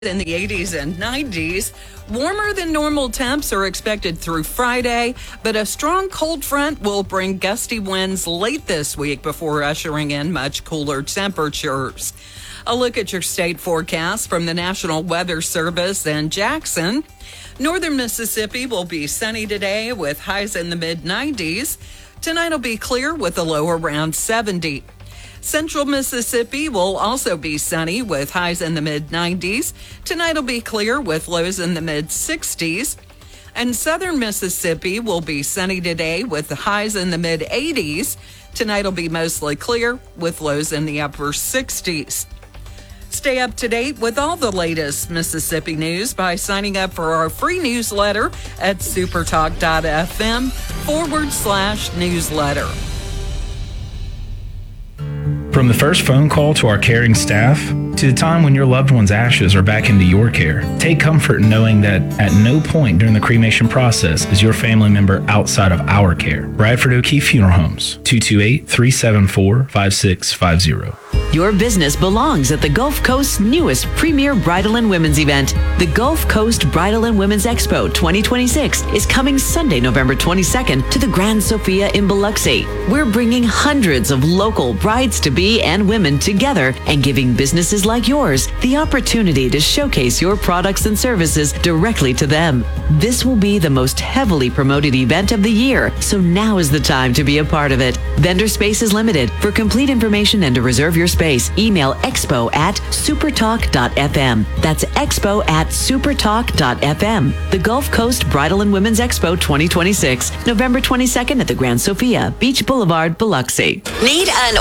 In the 80s and 90s. Warmer than normal temps are expected through Friday, but a strong cold front will bring gusty winds late this week before ushering in much cooler temperatures. A look at your state forecast from the National Weather Service in Jackson. Northern Mississippi will be sunny today with highs in the mid-90s. Tonight will be clear with a low around 70. Central Mississippi will also be sunny with highs in the mid-90s. Tonight will be clear with lows in the mid-60s. And Southern Mississippi will be sunny today with the highs in the mid-80s. Tonight will be mostly clear with lows in the upper 60s. Stay up to date with all the latest Mississippi news by signing up for our free newsletter at supertalk.fm/newsletter. From the first phone call to our caring staff, to the time when your loved one's ashes are back into your care, take comfort in knowing that at no point during the cremation process is your family member outside of our care. Bradford O'Keefe Funeral Homes, 228-374-5650. Your business belongs at the Gulf Coast's newest premier bridal and women's event. The Gulf Coast Bridal and Women's Expo 2026 is coming Sunday, November 22nd to the Grand Sofia in Biloxi. We're bringing hundreds of local brides-to-be and women together and giving businesses like yours the opportunity to showcase your products and services directly to them. This will be the most heavily promoted event of the year, so now is the time to be a part of it. Vendor space is limited. For complete information and to reserve your space, email expo@supertalk.fm. That's expo@supertalk.fm. The Gulf Coast Bridal and Women's Expo 2026, November 22nd at the Grand Sofia, Beach Boulevard, Biloxi. Need an